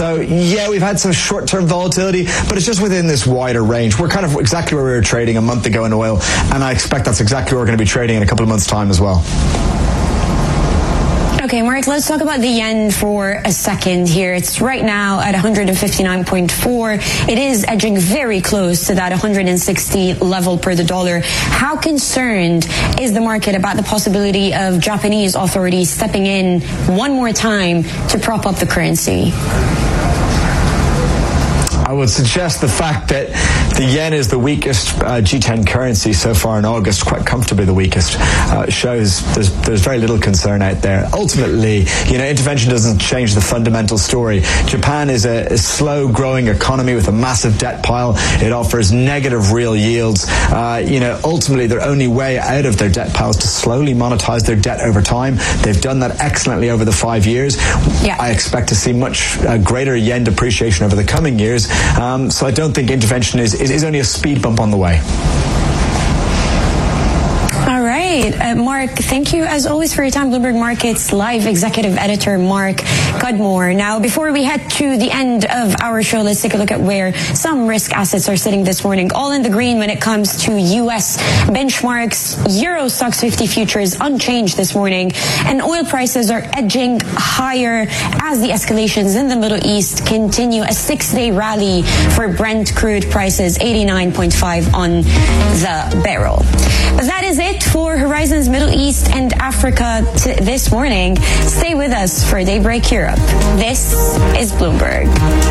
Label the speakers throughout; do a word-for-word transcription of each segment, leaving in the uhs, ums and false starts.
Speaker 1: So, yeah, we've had some short-term volatility, but it's just within this wider range. We're kind of exactly where we were trading a month ago in oil, and I expect that's exactly where we're going to be trading in a couple of months' time as well.
Speaker 2: Okay, Mark, let's talk about the yen for a second here. It's right now at one fifty-nine point four. It is edging very close to that one sixty level per the dollar. How concerned is the market about the possibility of Japanese authorities stepping in one more time to prop up the currency?
Speaker 1: I would suggest the fact that the yen is the weakest uh, G ten currency so far in August, quite comfortably the weakest, uh, shows there's, there's very little concern out there. Ultimately, you know, intervention doesn't change the fundamental story. Japan is a, a slow-growing economy with a massive debt pile. It offers negative real yields. Uh, you know, ultimately, their only way out of their debt pile is to slowly monetize their debt over time. They've done that excellently over the five years. Yeah. I expect to see much uh, greater yen depreciation over the coming years. Um, so I don't think intervention is, is, is only a speed bump on the way.
Speaker 2: All right. Uh, Mark, thank you as always for your time. Bloomberg Markets live executive editor Mark Cudmore. Now, before we head to the end of our show, let's take a look at where some risk assets are sitting this morning. All in the green when it comes to U S benchmarks. Euro Stoxx fifty futures unchanged this morning. And oil prices are edging higher as the escalations in the Middle East continue. A six-day rally for Brent crude prices, eighty-nine point five on the barrel. But that is it for Horizons Middle East and Africa t- this morning. Stay with us for Daybreak Europe. This is Bloomberg.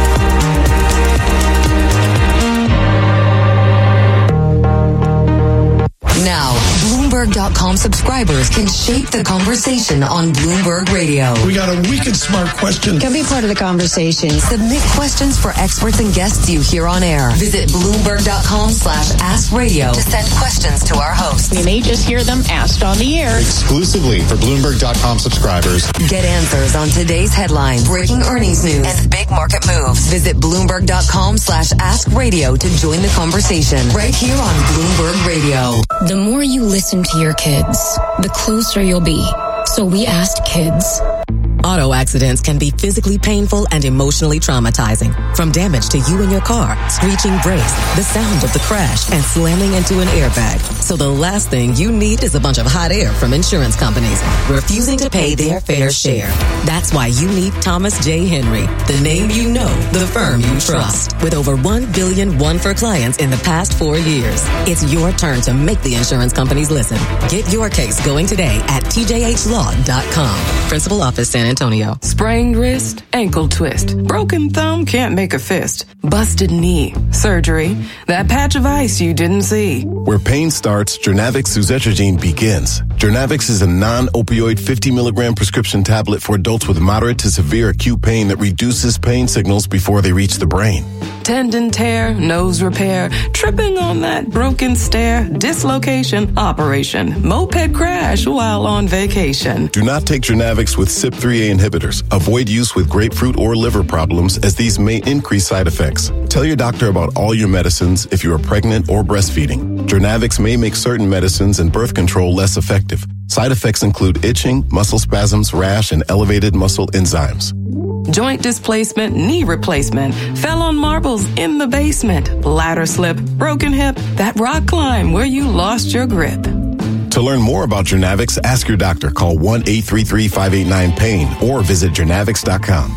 Speaker 3: Now, Bloomberg dot com subscribers can shape the conversation on Bloomberg Radio.
Speaker 4: We got a wicked smart question.
Speaker 3: Can be part of the conversation. Submit questions for experts and guests you hear on air. Visit Bloomberg dot com slash ask radio to send questions to our hosts.
Speaker 5: We may just hear them asked on the air.
Speaker 6: Exclusively for Bloomberg dot com subscribers.
Speaker 3: Get answers on today's headlines, breaking earnings news, and big market moves. Visit Bloomberg dot com slash ask radio to join the conversation right here on Bloomberg Radio.
Speaker 7: The more you listen to your kids, the closer you'll be. So we asked kids.
Speaker 8: Auto accidents can be physically painful and emotionally traumatizing. From damage to you and your car, screeching brakes, the sound of the crash, and slamming into an airbag. So the last thing you need is a bunch of hot air from insurance companies refusing to pay their fair share. That's why you need Thomas J. Henry, the name you know, the firm you trust. With over one billion won for clients in the past four years. It's your turn to make the insurance companies listen. Get your case going today at T J H law dot com. Principal Office, San Antonio.
Speaker 9: Sprained wrist, ankle twist, broken thumb, can't make a fist, busted knee, surgery, that patch of ice you didn't see.
Speaker 10: Where pain starts, Journavx suzetrigine begins. Journavx is a non-opioid fifty milligram prescription tablet for adults with moderate to severe acute pain that reduces pain signals before they reach the brain.
Speaker 9: Tendon tear, nose repair, tripping on that broken stair, dislocation, operation, moped crash while on vacation.
Speaker 10: Do not take Journavx with C Y P three A inhibitors. Avoid use with grapefruit or liver problems as these may increase side effects. Tell your doctor about all your medicines if you are pregnant or breastfeeding. Journavx may make certain medicines and birth control less effective. Side effects include itching, muscle spasms, rash, and elevated muscle enzymes.
Speaker 9: Joint displacement, knee replacement, fell on marbles in the basement, ladder slip, broken hip, that rock climb where you lost your grip.
Speaker 10: To learn more about Journavx, ask your doctor. Call one eight three three, five eight nine, pain or visit journavx dot com.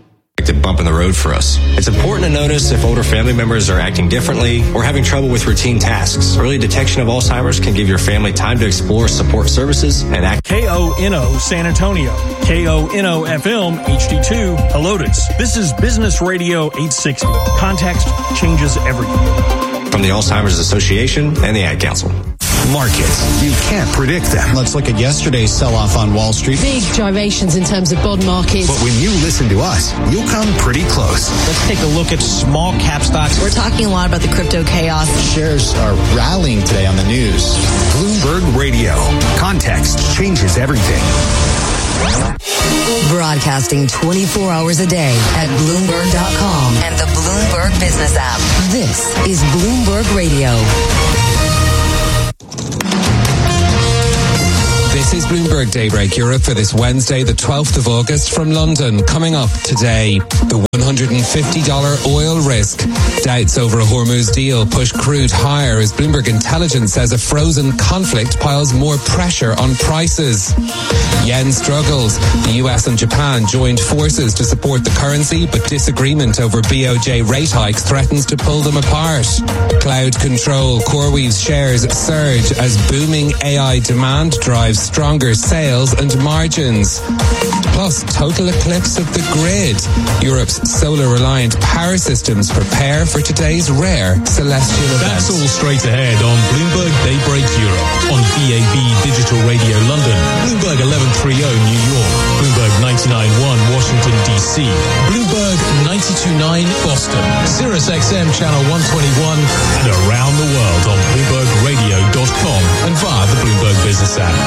Speaker 11: A bump in the road for us. It's important to notice if older family members are acting differently or having trouble with routine tasks. Early detection of Alzheimer's can give your family time to explore support services and act.
Speaker 12: K O N O San Antonio, K O N O F M H D two Helotes. This is Business Radio eight sixty. Context changes everything.
Speaker 11: From the Alzheimer's Association and the Ad Council.
Speaker 13: Markets. You can't predict them.
Speaker 14: Let's look at yesterday's sell-off on Wall Street.
Speaker 15: Big gyrations in terms of bond markets.
Speaker 13: But when you listen to us, you'll come pretty close.
Speaker 14: Let's take a look at small cap stocks.
Speaker 16: We're talking a lot about the crypto chaos.
Speaker 13: Shares are rallying today on the news. Bloomberg Radio. Context changes everything.
Speaker 3: Broadcasting twenty-four hours a day at Bloomberg dot com and the Bloomberg Business app. This is Bloomberg Radio.
Speaker 17: This is Bloomberg Daybreak Europe for this Wednesday, the twelfth of August from London. Coming up today, the one hundred fifty dollars oil risk. Doubts over a Hormuz deal push crude higher as Bloomberg Intelligence says a frozen conflict piles more pressure on prices. Yen struggles. The U S and Japan joined forces to support the currency, but disagreement over B O J rate hikes threatens to pull them apart. Cloud control. CoreWeave's shares surge as booming A I demand drives stronger sales and margins. Plus, total eclipse of the grid. Europe's solar-reliant power systems prepare for today's rare celestial event.
Speaker 18: That's all straight ahead on Bloomberg Daybreak Europe on B A B Digital Radio London, Bloomberg eleven thirty New York, Bloomberg ninety-nine point one Washington D C, Bloomberg ninety-two point nine Boston, Sirius X M Channel one twenty-one, and around the world on Bloomberg Radio dot com and via the Bloomberg Business app.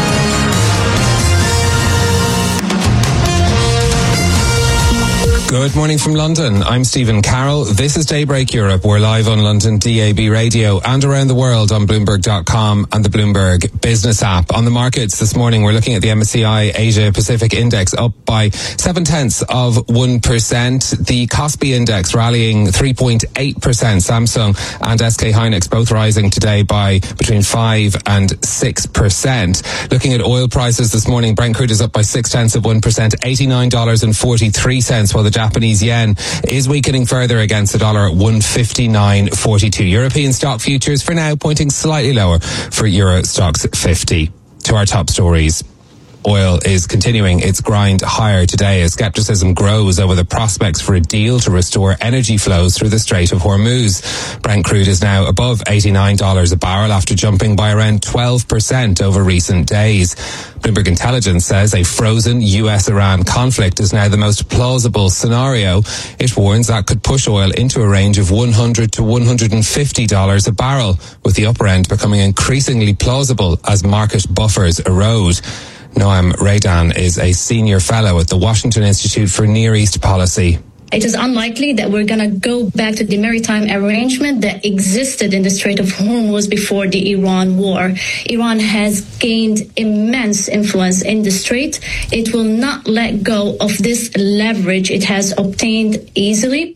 Speaker 17: Good morning from London. I'm Stephen Carroll. This is Daybreak Europe. We're live on London D A B Radio and around the world on Bloomberg dot com and the Bloomberg Business app. On the markets this morning, we're looking at the M S C I Asia Pacific Index up by seven tenths of one percent. The Kospi Index rallying three point eight percent. Samsung and S K Hynix both rising today by between five and six percent. Looking at oil prices this morning, Brent crude is up by six tenths of one percent, eighty-nine dollars and forty-three cents, while the Japanese yen is weakening further against the dollar at one fifty-nine forty-two. European stock futures for now pointing slightly lower for Euro Stoxx fifty. To our top stories. Oil is continuing its grind higher today as skepticism grows over the prospects for a deal to restore energy flows through the Strait of Hormuz. Brent crude is now above eighty-nine dollars a barrel after jumping by around twelve percent over recent days. Bloomberg Intelligence says a frozen U S Iran conflict is now the most plausible scenario. It warns that could push oil into a range of one hundred to one hundred fifty dollars a barrel, with the upper end becoming increasingly plausible as market buffers erode. Noam Raydan is a senior fellow at the Washington Institute for Near East Policy.
Speaker 19: It is unlikely that we're going to go back to the maritime arrangement that existed in the Strait of Hormuz before the Iran war. Iran has gained immense influence in the strait. It will not let go of this leverage it has obtained easily.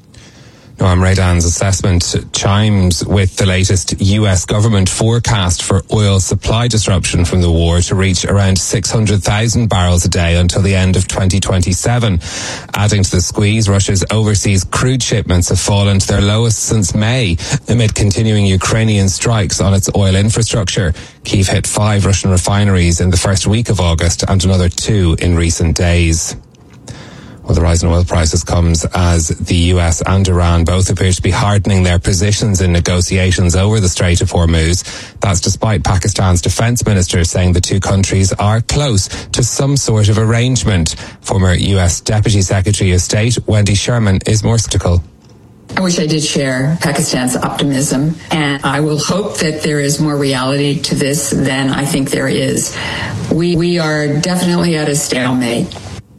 Speaker 17: Noam Raydan's assessment chimes with the latest U S government forecast for oil supply disruption from the war to reach around six hundred thousand barrels a day until the end of twenty twenty-seven. Adding to the squeeze, Russia's overseas crude shipments have fallen to their lowest since May amid continuing Ukrainian strikes on its oil infrastructure. Kyiv hit five Russian refineries in the first week of August and another two in recent days. Well, the rise in oil prices comes as the U S and Iran both appear to be hardening their positions in negotiations over the Strait of Hormuz. That's despite Pakistan's defense minister saying the two countries are close to some sort of arrangement. Former U S Deputy Secretary of State Wendy Sherman is more skeptical.
Speaker 20: I wish I did share Pakistan's optimism, and I will hope that there is more reality to this than I think there is. We, we are definitely at a stalemate.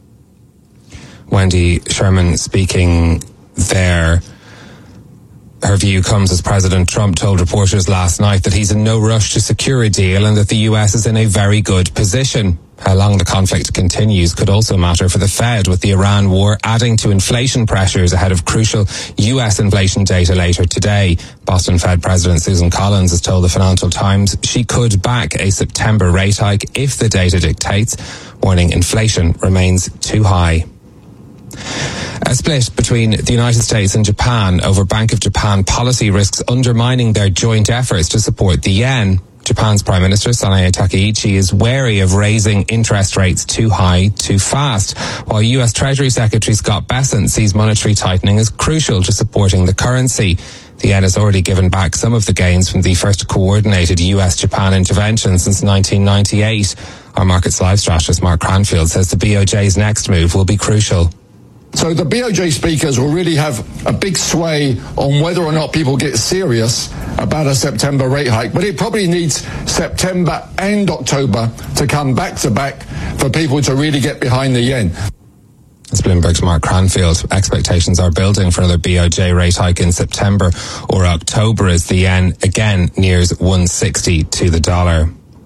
Speaker 17: Wendy Sherman speaking there. Her view comes as President Trump told reporters last night that he's in no rush to secure a deal and that the U S is in a very good position. How long the conflict continues could also matter for the Fed, with the Iran war adding to inflation pressures ahead of crucial U S inflation data later today. Boston Fed President Susan Collins has told the Financial Times she could back a September rate hike if the data dictates, warning inflation remains too high. A split between the United States and Japan over Bank of Japan policy risks undermining their joint efforts to support the yen. Japan's Prime Minister Sanae Takaichi is wary of raising interest rates too high too fast, while U S Treasury Secretary Scott Bessent sees monetary tightening as crucial to supporting the currency. The yen has already given back some of the gains from the first coordinated U S Japan intervention since nineteen ninety-eight. Our Markets Live strategist Mark Cranfield says the B O J's next move will be crucial.
Speaker 21: So the B O J speakers will really have a big sway on whether or not people get serious about a September rate hike. But it probably needs September and October to come back to back for people to really get behind the yen.
Speaker 17: As Bloomberg's Mark Cranfield, expectations are building for another B O J rate hike in September or October as the yen again nears one sixty to the dollar.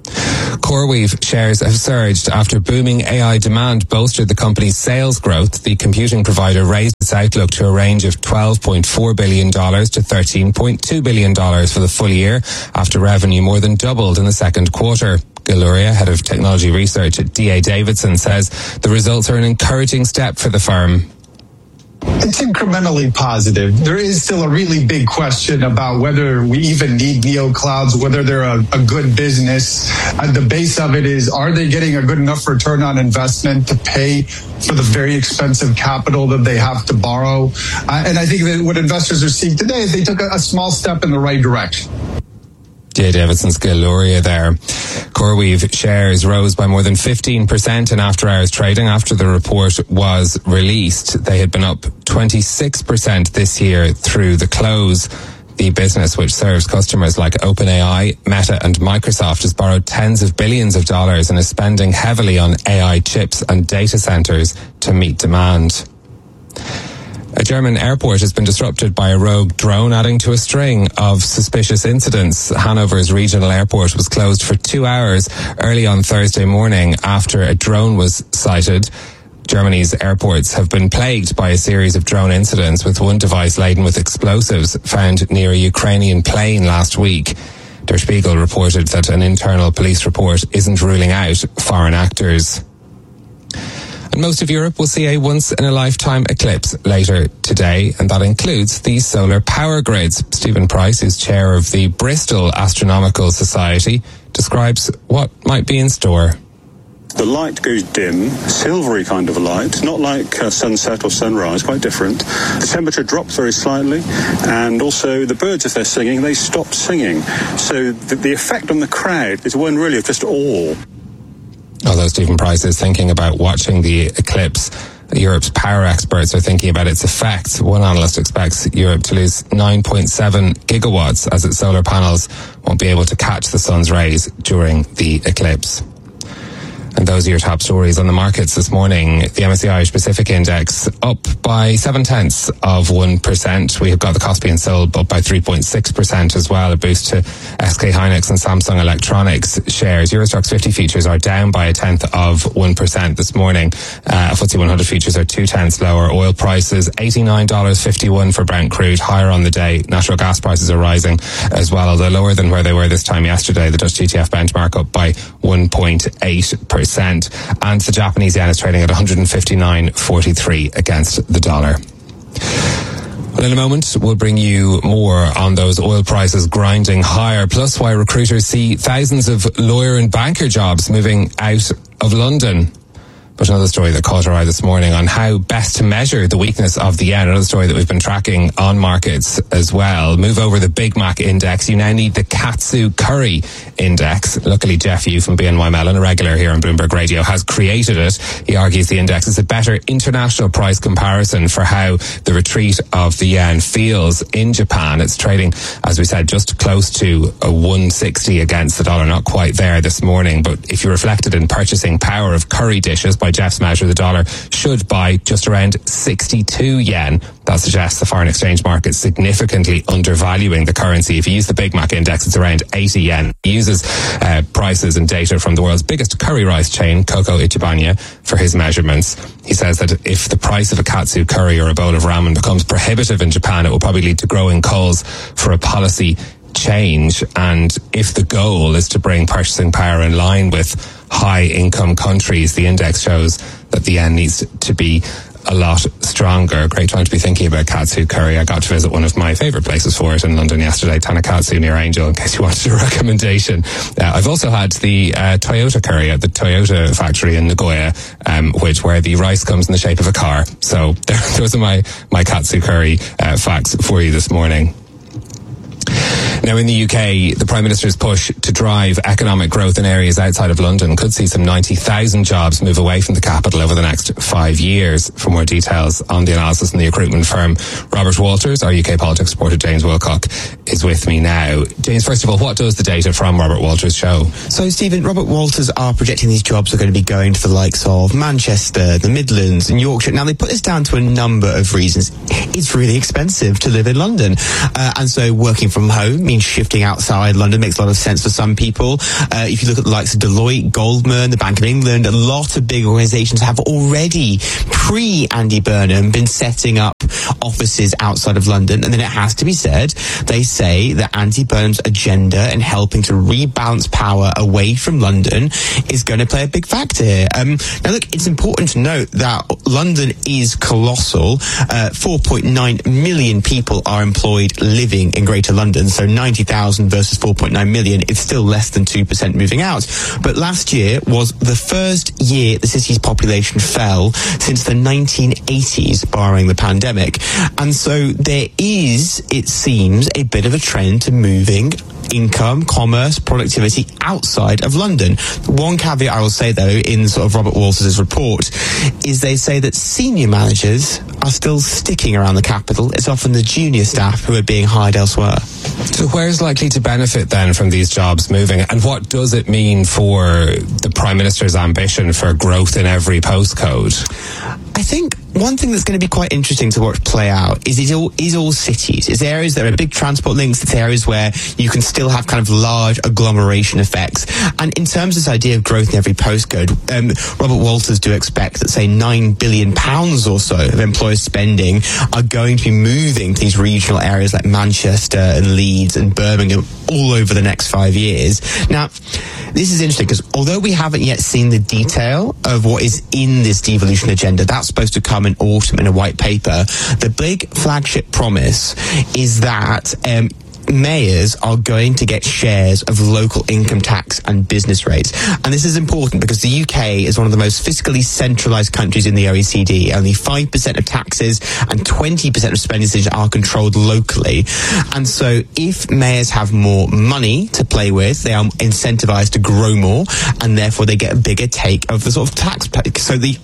Speaker 17: CoreWeave shares have surged after booming A I demand bolstered the company's sales growth. The computing provider raised its outlook to a range of twelve point four billion dollars to thirteen point two billion dollars for the full year after revenue more than doubled in the second quarter. Gil Luria, head of technology research at D A Davidson, says the results are an encouraging step for the firm.
Speaker 1: It's incrementally positive. There is still a really big question about whether we even need neoclouds, whether they're a, a good business. At the base of it is, are they getting a good enough return on investment to pay for the very expensive capital that they have to borrow? Uh, and I think that what investors are seeing today is they took a, a small step in the right direction.
Speaker 17: D A Davidson's Gil Luria there. CoreWeave shares rose by more than fifteen percent in after-hours trading after the report was released. They had been up twenty-six percent this year through the close. The business, which serves customers like OpenAI, Meta and Microsoft, has borrowed tens of billions of dollars and is spending heavily on A I chips and data centers to meet demand. A German airport has been disrupted by a rogue drone, adding to a string of suspicious incidents. Hanover's regional airport was closed for two hours early on Thursday morning after a drone was sighted. Germany's airports have been plagued by a series of drone incidents, with one device laden with explosives found near a Ukrainian plane last week. Der Spiegel reported that an internal police report isn't ruling out foreign actors. And most of Europe will see a once-in-a-lifetime eclipse later today, and that includes the solar power grids. Stephen Price, who's chair of the Bristol Astronomical Society, describes what might be in store.
Speaker 22: The light goes dim, silvery kind of a light, not like uh, sunset or sunrise, quite different. The temperature drops very slightly, and also the birds, if they're singing, they stop singing. So the, the effect on the crowd is one really of just awe.
Speaker 17: Although Stephen Price is thinking about watching the eclipse, Europe's power experts are thinking about its effects. One analyst expects Europe to lose nine point seven gigawatts as its solar panels won't be able to catch the sun's rays during the eclipse. And those are your top stories on the markets this morning. The M S C I Irish Pacific Index up by seven tenths of one percent. We have got the Kospi and Seoul up by three point six percent as well. A boost to S K Hynix and Samsung Electronics shares. Eurostoxx fifty futures are down by a tenth of one percent this morning. Uh, F T S E one hundred futures are two tenths lower. Oil prices eighty-nine dollars fifty-one for Brent crude, higher on the day. Natural gas prices are rising as well, although lower than where they were this time yesterday. The Dutch T T F benchmark up by one point eight percent. And the Japanese yen is trading at one fifty-nine forty-three against the dollar. Well, in a moment, we'll bring you more on those oil prices grinding higher, plus why recruiters see thousands of lawyer and banker jobs moving out of London. But another story that caught our eye this morning on how best to measure the weakness of the yen, another story that we've been tracking on markets as well. Move over the Big Mac index. You now need the Katsu Curry index. Luckily, Jeff Yu from B N Y Mellon, a regular here on Bloomberg Radio, has created it. He argues the index is a better international price comparison for how the retreat of the yen feels in Japan. It's trading, as we said, just close to a one sixty against the dollar, not quite there this morning. But if you reflected in purchasing power of curry dishes, by Jeff's measure, the dollar should buy just around sixty-two yen. That suggests the foreign exchange market significantly undervaluing the currency. If you use the Big Mac index, it's around eighty yen. He uses uh, prices and data from the world's biggest curry rice chain, Coco Ichibanya, for his measurements. He says that if the price of a katsu curry or a bowl of ramen becomes prohibitive in Japan, it will probably lead to growing calls for a policy change. And if the goal is to bring purchasing power in line with high income countries, the index shows that the yen needs to be a lot stronger. Great time to be thinking about katsu curry. I got to visit one of my favourite places for it in London yesterday, Tanakatsu near Angel, in case you wanted a recommendation. Uh, I've also had the uh, Toyota curry at the Toyota factory in Nagoya, um, which where the rice comes in the shape of a car. So there, those are my, my katsu curry uh, facts for you this morning. Now, in the U K, the Prime Minister's push to drive economic growth in areas outside of London could see some ninety thousand jobs move away from the capital over the next five years. For more details on the analysis and the recruitment firm, Robert Walters, our U K politics reporter James Wilcock is with me now. James, first of all, what does the data from Robert Walters show?
Speaker 2: So, Stephen, Robert Walters are projecting these jobs are going to be going to the likes of Manchester, the Midlands and Yorkshire. Now, they put this down to a number of reasons. It's really expensive to live in London. Uh, and so working from home means shifting outside London makes a lot of sense for some people. Uh, if you look at the likes of Deloitte, Goldman, the Bank of England, a lot of big organisations have already, pre-Andy Burnham, been setting up offices outside of London. And then it has to be said, they say that Andy Burnham's agenda and helping to rebalance power away from London is going to play a big factor here. Um, now, look, it's important to note that London is colossal. Uh, four point nine million people are employed living in Greater London, so ninety thousand versus four point nine million. It's still less than two percent moving out. But last year was the first year the city's population fell since the nineteen eighties, barring the pandemic. And so there is, it seems, a bit of a trend to moving income, commerce, productivity outside of London. One caveat I will say, though, in sort of Robert Walters' report, is they say that senior managers are still sticking around the capital. It's often the junior staff who are being hired elsewhere.
Speaker 17: So where's likely to benefit then from these jobs moving? And what does it mean for the Prime Minister's ambition for growth in every postcode?
Speaker 2: I think one thing that's going to be quite interesting to watch play out is it all, is all cities. It's areas that are big transport links. It's areas where you can still have kind of large agglomeration effects. And in terms of this idea of growth in every postcode, um, Robert Walters do expect that, say, nine billion pounds or so of employers' spending are going to be moving to these regional areas like Manchester and Leeds and Birmingham all over the next five years. Now, this is interesting because although we haven't yet seen the detail of what is in this devolution agenda, that's supposed to come in autumn in a white paper. The big flagship promise is that um, mayors are going to get shares of local income tax and business rates. And this is important because the U K is one of the most fiscally centralised countries in the O E C D. Only five percent of taxes and twenty percent of spending are controlled locally. And so if mayors have more money to play with, they are incentivised to grow more, and therefore they get a bigger take of the sort of tax pay. So the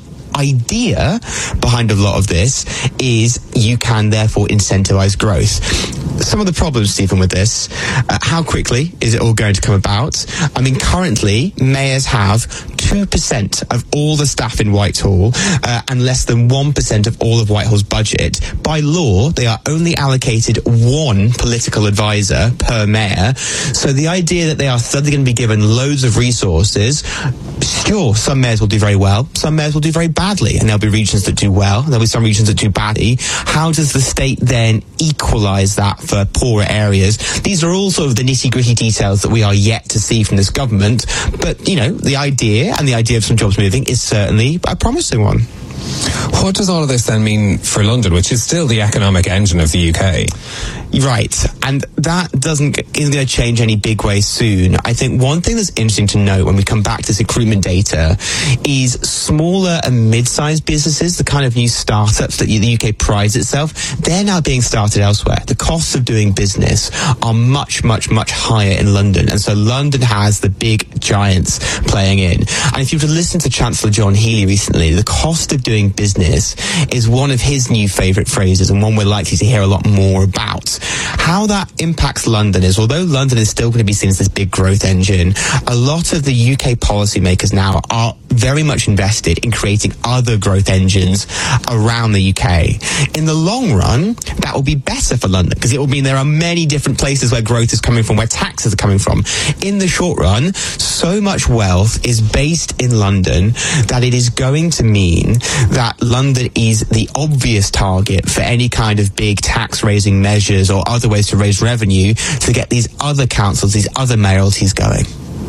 Speaker 2: idea behind a lot of this is you can therefore incentivize growth. Some of the problems, Stephen, with this, uh, how quickly is it all going to come about? I mean, currently, mayors have two percent of all the staff in Whitehall uh, and less than one percent of all of Whitehall's budget. By law, they are only allocated one political advisor per mayor. So the idea that they are suddenly going to be given loads of resources, sure, some mayors will do very well, some mayors will do very badly, and there'll be regions that do well, there'll be some regions that do badly. How does the state then equalise that for poorer areas? These are all sort of the nitty-gritty details that we are yet to see from this government, but, you know, the idea and the idea of some jobs moving is certainly a promising one.
Speaker 17: What does all of this then mean for London, which is still the economic engine of the U K?
Speaker 2: Right, and that doesn't isn't going to change any big way soon. I think one thing that's interesting to note when we come back to this recruitment data is smaller and mid-sized businesses, the kind of new startups that the U K prides itself, they're now being started elsewhere. The costs of doing business are much, much, much higher in London, and so London has the big giants playing in. And if you were to listen to Chancellor John Healey recently, the cost of doing business is one of his new favourite phrases, and one we're likely to hear a lot more about. How that impacts London is, although London is still going to be seen as this big growth engine, a lot of the U K policymakers now are very much invested in creating other growth engines around the U K. In the long run, that will be better for London, because it will mean there are many different places where growth is coming from, where taxes are coming from. In the short run, so much wealth is based in London that it is going to mean that London is the obvious target for any kind of big tax-raising measures or other ways to raise revenue to get these other councils, these other mayoralties going.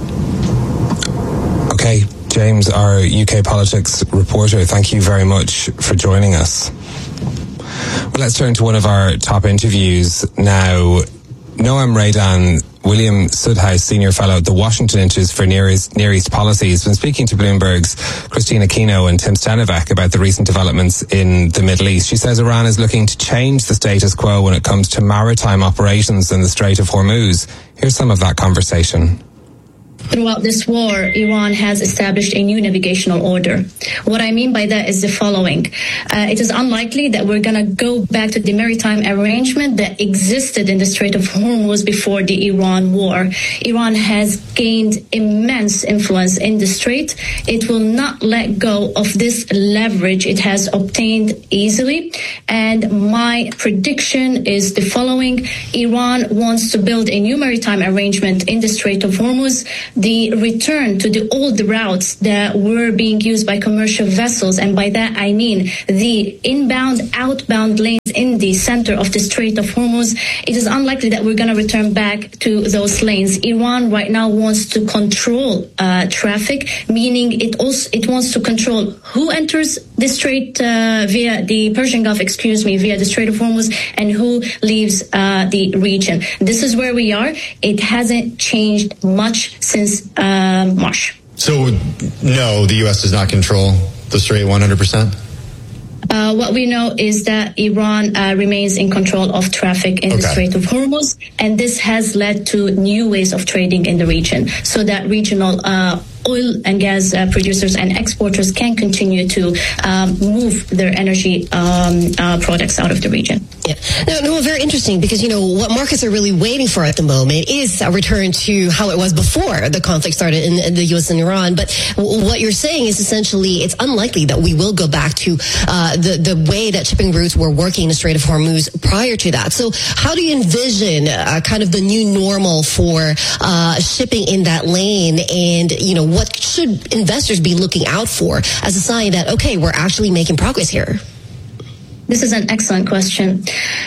Speaker 17: Okay, James, our U K politics reporter, thank you very much for joining us. Well, let's turn to one of our top interviews now. Noam Raydan, William Sudhouse, Senior Fellow at the Washington Institute for Near East, Near East Policy, has been speaking to Bloomberg's Christina Kino and Tim Stenivek about the recent developments in the Middle East. She says Iran is looking to change the status quo when it comes to maritime operations in the Strait of Hormuz. Here's some of that conversation.
Speaker 19: Throughout this war, Iran has established a new navigational order. What I mean by that is the following. Uh, it is unlikely that we're going to go back to the maritime arrangement that existed in the Strait of Hormuz before the Iran war. Iran has gained immense influence in the strait. It will not let go of this leverage it has obtained easily. And my prediction is the following. Iran wants to build a new maritime arrangement in the Strait of Hormuz. The return to the old routes that were being used by commercial vessels, and by that I mean the inbound, outbound lanes in the center of the Strait of Hormuz, it is unlikely that we're going to return back to those lanes. Iran right now wants to control uh, traffic, meaning it also it wants to control who enters the strait uh, via the Persian Gulf, excuse me, via the Strait of Hormuz, and who leaves uh, the region. This is where we are. It hasn't changed much since uh, March.
Speaker 6: So, no, the U S does not control the strait one hundred percent?
Speaker 19: Uh, what we know is that Iran uh, remains in control of traffic in okay. the Strait of Hormuz, and this has led to new ways of trading in the region, so that regional uh, oil and gas uh, producers and exporters can continue to um, move their energy um, uh, products out of the region.
Speaker 4: Yeah. No, no, very interesting, because, you know, what markets are really waiting for at the moment is a return to how it was before the conflict started in, in the U S and Iran. But w- what you're saying is essentially it's unlikely that we will go back to uh, the, the way that shipping routes were working in the Strait of Hormuz prior to that. So how do you envision uh, kind of the new normal for uh, shipping in that lane? And, you know, what should investors be looking out for as a sign that, okay, we're actually making progress here?
Speaker 19: This is an excellent question.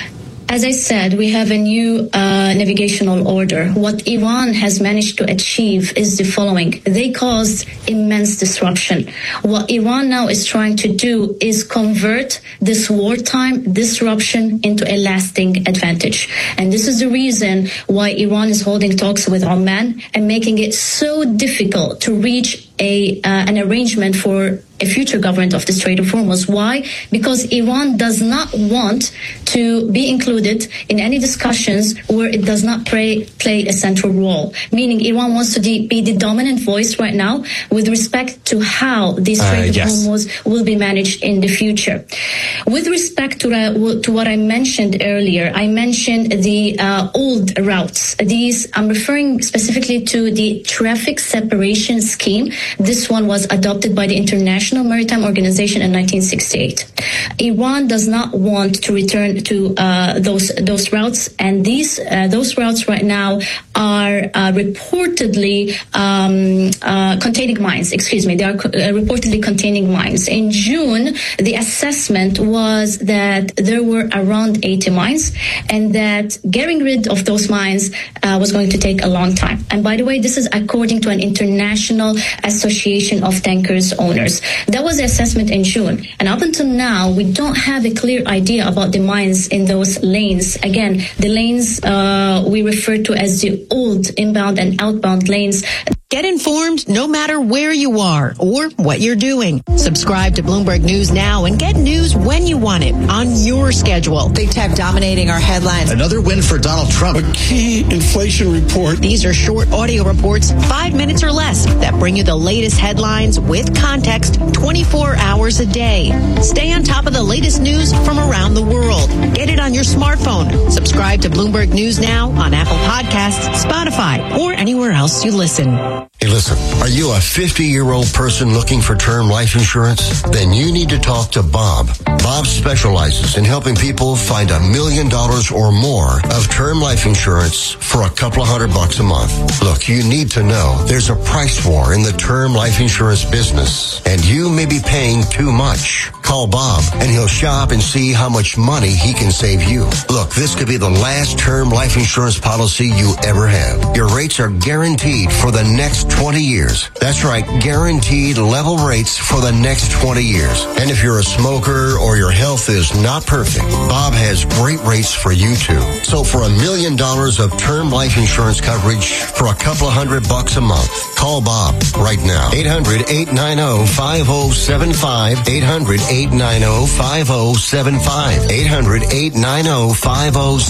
Speaker 19: As I said, we have a new uh, navigational order. What Iran has managed to achieve is the following. They caused immense disruption. What Iran now is trying to do is convert this wartime disruption into a lasting advantage. And this is the reason why Iran is holding talks with Oman and making it so difficult to reach a uh, an arrangement for a future government of the Strait of Hormuz. Why? Because Iran does not want to be included in any discussions where it does not play, play a central role. Meaning Iran wants to de- be the dominant voice right now with respect to how the Strait uh, of yes. Hormuz will be managed in the future. With respect to, uh, to what I mentioned earlier, I mentioned the uh, old routes. These, I'm referring specifically to the traffic separation scheme. This one was adopted by the International Maritime Organization in nineteen sixty-eight. Iran does not want to return to uh, those those routes, and these uh, those routes right now are uh, reportedly um, uh, containing mines. Excuse me, they are co- uh, reportedly containing mines. In June, the assessment was that there were around eighty mines, and that getting rid of those mines uh, was going to take a long time. And by the way, this is according to an international Association of Tankers Owners. That was the assessment in June. And up until now, we don't have a clear idea about the mines in those lanes. Again, the lanes uh, we refer to as the old inbound and outbound lanes.
Speaker 15: Get informed no matter where you are or what you're doing. Subscribe to Bloomberg News now and get news when you want it on your schedule.
Speaker 16: Big tech dominating our headlines.
Speaker 13: Another win for Donald Trump.
Speaker 5: A key inflation report.
Speaker 15: These are short audio reports, five minutes or less, that bring you the latest headlines with context twenty-four hours a day. Stay on top of the latest news from around the world. Get it on your smartphone. Subscribe to Bloomberg News now on Apple Podcasts, Spotify, or anywhere else you listen.
Speaker 23: Hey, listen, are you a fifty-year-old person looking for term life insurance? Then you need to talk to Bob. Bob specializes in helping people find a million dollars or more of term life insurance for a couple of hundred bucks a month. Look, you need to know there's a price war in the term life insurance business, and you may be paying too much. Call Bob, and he'll shop and see how much money he can save you. Look, this could be the last term life insurance policy you ever have. Your rates are guaranteed for the next twenty years. That's right, guaranteed level rates for the next twenty years. And if you're a smoker or your health is not perfect, Bob has great rates for you too. So for a million dollars of term life insurance coverage for a couple of hundred bucks a month, call Bob right now. eight hundred, eight nine zero, five zero seven five. eight hundred, eight nine zero, five zero seven five. eight hundred, eight nine zero, five zero seven five.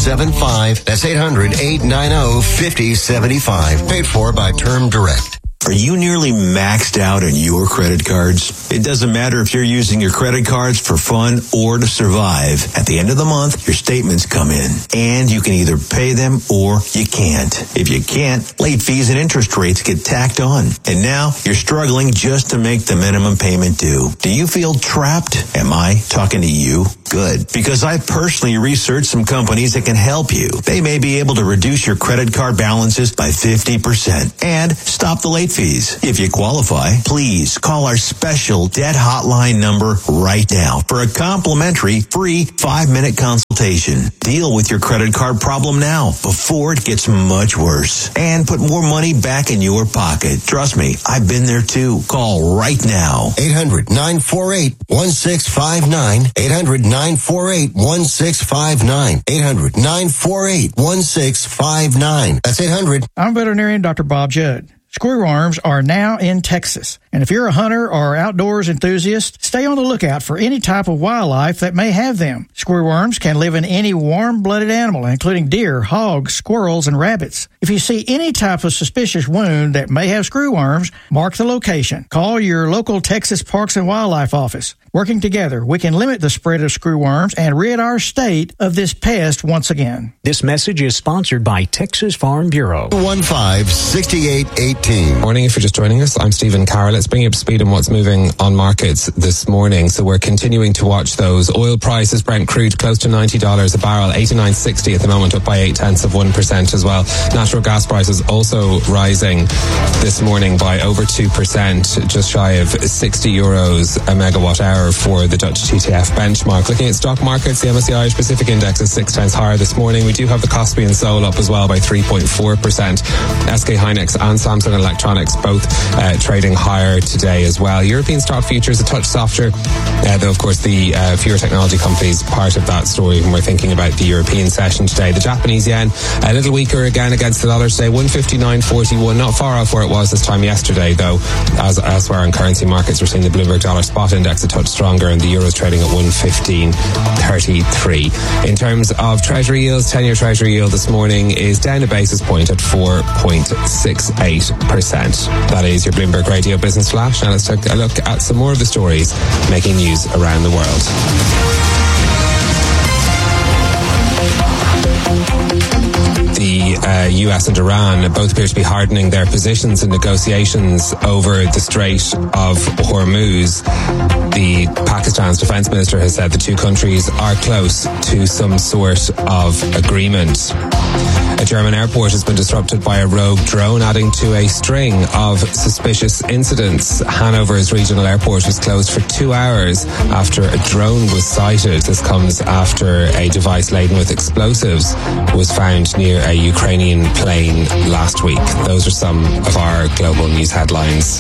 Speaker 23: seven five. That's eight hundred, eight nine zero, five zero seven five. Paid for by Term Direct.
Speaker 7: Are you nearly maxed out on your credit cards? It doesn't matter if you're using your credit cards for fun or to survive. At the end of the month, your statements come in, and you can either pay them or you can't. If you can't, late fees and interest rates get tacked on. And now you're struggling just to make the minimum payment due. Do you feel trapped? Am I talking to you? Good. Because I personally researched some companies that can help you. They may be able to reduce your credit card balances by fifty percent and stop the late fees. If you qualify, please call our special debt hotline number right now for a complimentary free five-minute consultation. Deal with your credit card problem now before it gets much worse and put more money back in your pocket. Trust me, I've been there too. Call right now.
Speaker 23: eight hundred, nine four eight, one six five nine. eight hundred, nine four eight, one six five nine. eight hundred, nine four eight, one six five nine. That's eight hundred.
Speaker 8: I'm veterinarian Doctor Bob Judd. Screwworms are now in Texas. And if you're a hunter or outdoors enthusiast, stay on the lookout for any type of wildlife that may have them. Screwworms can live in any warm-blooded animal, including deer, hogs, squirrels, and rabbits. If you see any type of suspicious wound that may have screwworms, mark the location. Call your local Texas Parks and Wildlife office. Working together, we can limit the spread of screwworms and rid our state of this pest once again.
Speaker 9: This message is sponsored by Texas Farm Bureau.
Speaker 23: one five, six eight eight zero.
Speaker 17: Morning, if you're just joining us, I'm Stephen Carroll. Let's bring you up to speed on what's moving on markets this morning. So we're continuing to watch those. Oil prices, Brent crude, close to ninety dollars a barrel, eighty-nine sixty at the moment, up by eight tenths of one percent as well. Natural gas prices also rising this morning by over two percent, just shy of sixty euros a megawatt hour for the Dutch T T F benchmark. Looking at stock markets, the M S C I Irish Pacific Index is six tenths higher this morning. We do have the Kospi and Seoul up as well by three point four percent. S K Hynix and Samsung Electronics both uh, trading higher today as well. European stock futures a touch softer, uh, though of course the uh, fewer technology companies part of that story when we're thinking about the European session today. The Japanese yen a little weaker again against the dollar today, one fifty-nine forty-one, not far off where it was this time yesterday though. As elsewhere in currency markets, we're seeing the Bloomberg Dollar Spot Index a touch stronger and the Euro's trading at one fifteen thirty-three. In terms of Treasury yields, ten-year Treasury yield this morning is down a basis point at four point six eight percent. That is your Bloomberg Radio Business Flash. Now let's take a look at some more of the stories making news around the world. The uh, U S and Iran both appear to be hardening their positions in negotiations over the Strait of Hormuz. The Pakistan's defense minister has said the two countries are close to some sort of agreement. A German airport has been disrupted by a rogue drone, adding to a string of suspicious incidents. Hanover's regional airport was closed for two hours after a drone was sighted. This comes after a device laden with explosives was found near a Ukrainian plane last week. Those are some of our global news headlines.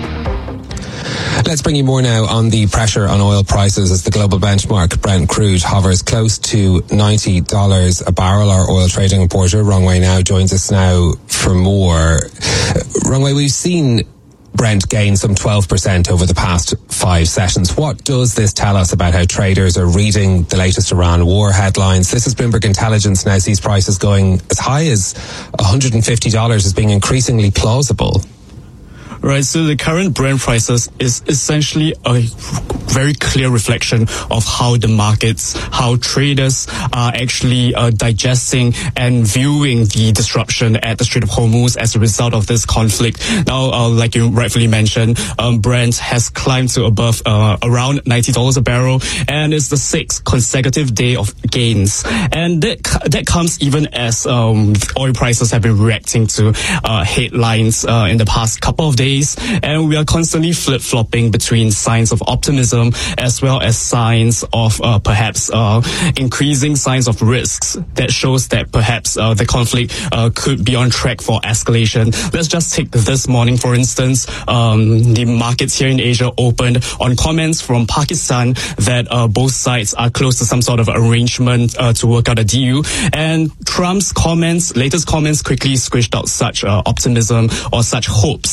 Speaker 17: Let's bring you more now on the pressure on oil prices as the global benchmark Brent crude hovers close to ninety dollars a barrel. Our oil trading reporter, Rong Wei Now, joins us now for more. Rong Wei, we've seen Brent gain some twelve percent over the past five sessions. What does this tell us about how traders are reading the latest Iran war headlines? This is Bloomberg Intelligence now sees prices going as high as one hundred fifty dollars as being increasingly plausible.
Speaker 24: Right, so the current Brent prices is essentially a very clear reflection of how the markets, how traders are actually uh, digesting and viewing the disruption at the Strait of Hormuz as a result of this conflict. Now, uh, like you rightfully mentioned, um, Brent has climbed to above uh, around ninety dollars a barrel, and it's the sixth consecutive day of gains. And that that comes even as um, oil prices have been reacting to uh, headlines uh, in the past couple of days. And we are constantly flip-flopping between signs of optimism as well as signs of uh, perhaps uh, increasing signs of risks that shows that perhaps uh, the conflict uh, could be on track for escalation. Let's just take this morning, for instance. Um, the markets here in Asia opened on comments from Pakistan that uh, both sides are close to some sort of arrangement uh, to work out a deal. And Trump's comments, latest comments, quickly squished out such uh, optimism or such hopes. Uh,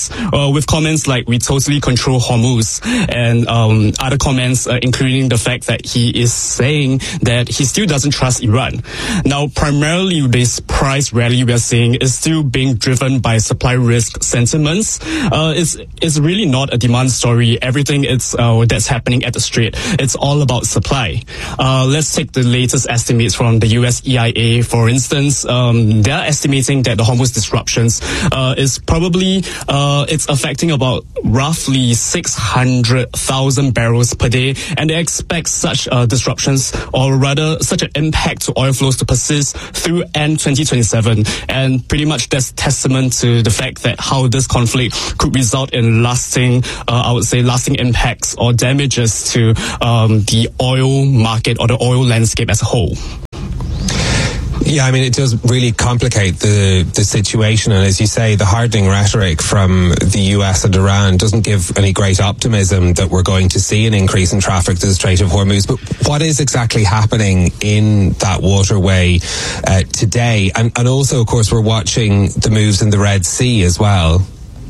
Speaker 24: uh, with comments like "we totally control Hormuz" and um, other comments, uh, including the fact that he is saying that he still doesn't trust Iran. Now, primarily, this price rally we are seeing is still being driven by supply risk sentiments. Uh, it's it's really not a demand story. Everything it's uh, that's happening at the Strait, it's all about supply. Uh, let's take the latest estimates from the U S E I A, for instance. Um, they're estimating that the Hormuz disruptions uh, is probably uh, it's affecting about roughly six hundred thousand barrels per day, and they expect such uh, disruptions, or rather such an impact to oil flows, to persist through end twenty twenty-seven. And pretty much that's testament to the fact that how this conflict could result in lasting, uh, I would say, lasting impacts or damages to um, the oil market or the oil landscape as a whole.
Speaker 17: Yeah, I mean, it does really complicate the, the situation. And as you say, the hardening rhetoric from the U S and Iran doesn't give any great optimism that we're going to see an increase in traffic to the Strait of Hormuz. But what is exactly happening in that waterway uh, today? And, and also, of course, we're watching the moves in the Red Sea as well.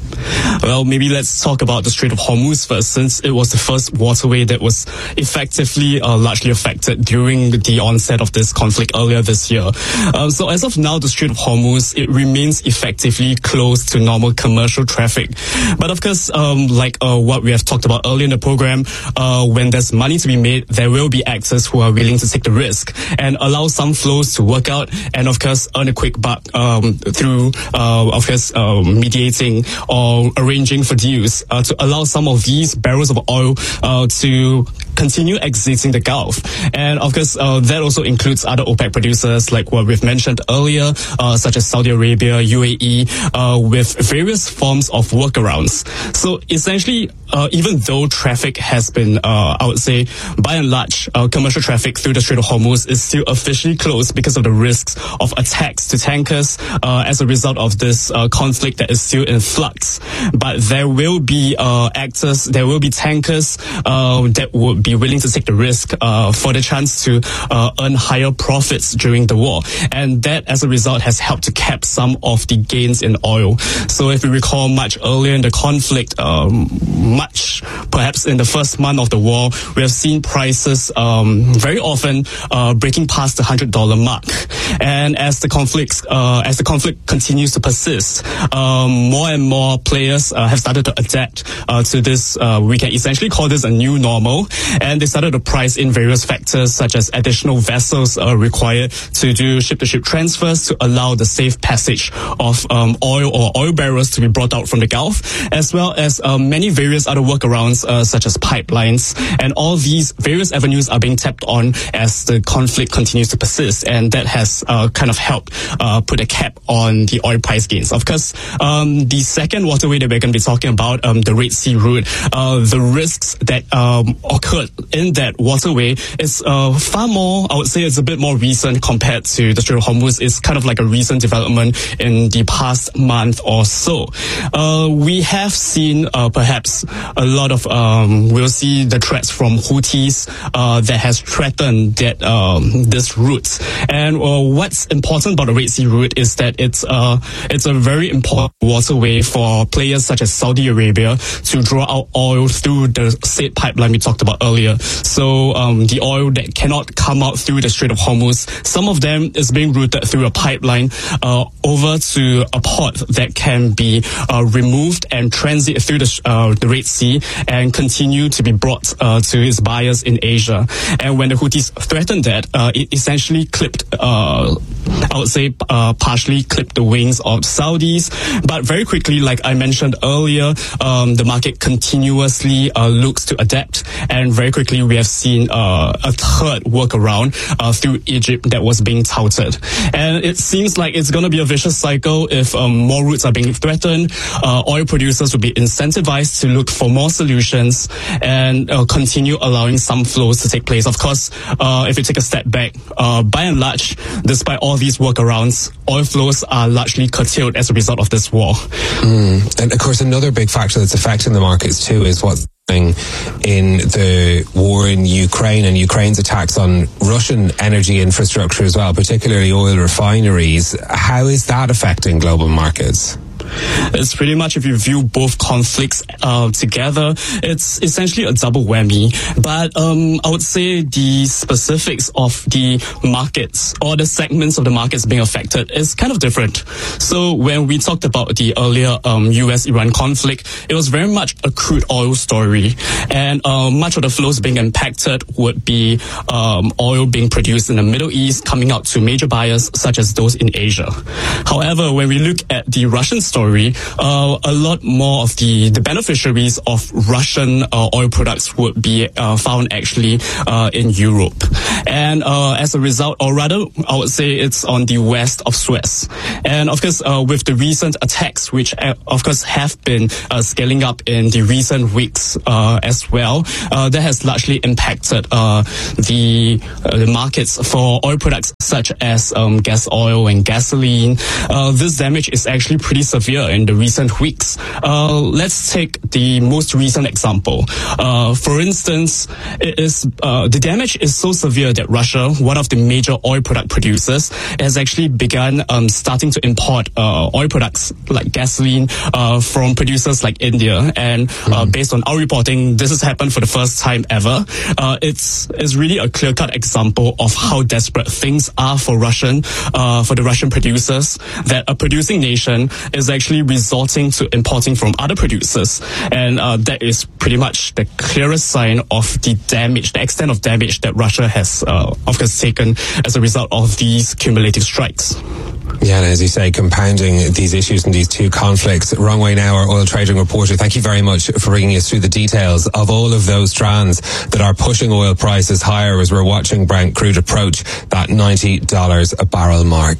Speaker 24: Well, maybe let's talk about the Strait of Hormuz first, since it was the first waterway that was effectively uh, largely affected during the onset of this conflict earlier this year. Um, so as of now, the Strait of Hormuz, it remains effectively closed to normal commercial traffic. But of course, um, like uh, what we have talked about earlier in the program, uh, when there's money to be made, there will be actors who are willing to take the risk and allow some flows to work out, and of course earn a quick buck um, through, uh, of course, uh, mediating or arranging for deals uh, to allow some of these barrels of oil uh, to continue exiting the Gulf. And of course, uh, that also includes other OPEC producers like what we've mentioned earlier, uh, such as Saudi Arabia, U A E, uh, with various forms of workarounds. So essentially, uh, even though traffic has been, uh, I would say, by and large, uh, commercial traffic through the Strait of Hormuz is still officially closed because of the risks of attacks to tankers uh, as a result of this uh, conflict that is still in flux. But there will be uh, actors, there will be tankers uh, that would be willing to take the risk uh, for the chance to uh, earn higher profits during the war. And that, as a result, has helped to cap some of the gains in oil. So if we recall, much earlier in the conflict, um, much perhaps in the first month of the war, we have seen prices um, very often uh, breaking past the one hundred dollars mark. And as the conflict, uh, as the conflict continues to persist, um, more and more players uh, have started to adapt uh, to this. Uh, we can essentially call this a new normal, and they started to price in various factors such as additional vessels uh, required to do ship-to-ship transfers to allow the safe passage of um, oil or oil barrels to be brought out from the Gulf, as well as uh, many various other workarounds uh, such as pipelines. And all these various avenues are being tapped on as the conflict continues to persist, and that has uh, kind of helped uh, put a cap on the oil price gains. Of course, um, the second waterway that we're going to be talking about, um, the Red Sea route, uh, the risks that um, occurred in that waterway is uh, far more, I would say it's a bit more recent compared to the Strait of Hormuz. It's kind of like a recent development in the past month or so. Uh, we have seen uh, perhaps a lot of, um, we'll see the threats from Houthis uh, that has threatened that um, this route. And uh, what's important about the Red Sea route is that it's, uh, it's a very important waterway for players such as Saudi Arabia to draw out oil through the said pipeline we talked about earlier. So um, the oil that cannot come out through the Strait of Hormuz, some of them is being routed through a pipeline uh, over to a port that can be uh, removed and transit through the, uh, the Red Sea and continue to be brought uh, to its buyers in Asia. And when the Houthis threatened that, uh, it essentially clipped, uh, I would say, uh, partially clipped the wings of Saudis. But very quickly, like I mentioned earlier, um, the market continuously uh, looks to adapt. And very quickly, we have seen uh, a third workaround uh, through Egypt that was being touted. And it seems like it's going to be a vicious cycle if um, more routes are being threatened. Uh, oil producers will be incentivized to look for more solutions and uh, continue allowing some flows to take place. Of course, uh, if you take a step back, uh, by and large, despite all these workarounds, oil flows are largely curtailed as a result of this war.
Speaker 17: Mm. And of course, another big factor that's affecting the markets too is what's in the war in Ukraine and Ukraine's attacks on Russian energy infrastructure as well, particularly oil refineries. How is that affecting global markets?
Speaker 24: It's pretty much, if you view both conflicts uh, together, it's essentially a double whammy. But um, I would say the specifics of the markets or the segments of the markets being affected is kind of different. So when we talked about the earlier um, U S Iran conflict, it was very much a crude oil story. And uh, much of the flows being impacted would be um, oil being produced in the Middle East, coming out to major buyers such as those in Asia. However, when we look at the Russian story, uh, a lot more of the, the beneficiaries of Russian uh, oil products would be uh, found actually uh, in Europe. And uh, as a result, or rather, I would say it's on the west of Suez. And of course, uh, with the recent attacks, which uh, of course have been uh, scaling up in the recent weeks uh, as well, uh, that has largely impacted uh, the, uh, the markets for oil products such as um, gas oil and gasoline. Uh, this damage is actually pretty severe in the recent weeks. Uh, let's take the most recent example. Uh, for instance, it is uh, the damage is so severe that Russia, one of the major oil product producers, has actually begun um, starting to import uh, oil products like gasoline uh, from producers like India. And uh, based on our reporting, this has happened for the first time ever. Uh, it's it's really a clear-cut example of how desperate things are for Russian, uh, for the Russian producers, that a producing nation is actually resorting to importing from other producers. And uh, that is pretty much the clearest sign of the damage, the extent of damage that Russia has, uh, of course, taken as a result of these cumulative strikes.
Speaker 17: Yeah, and as you say, compounding these issues and these two conflicts. Wrong Way Now, our oil trading reporter, thank you very much for bringing us through the details of all of those strands that are pushing oil prices higher as we're watching Brent crude approach that ninety dollars a barrel mark.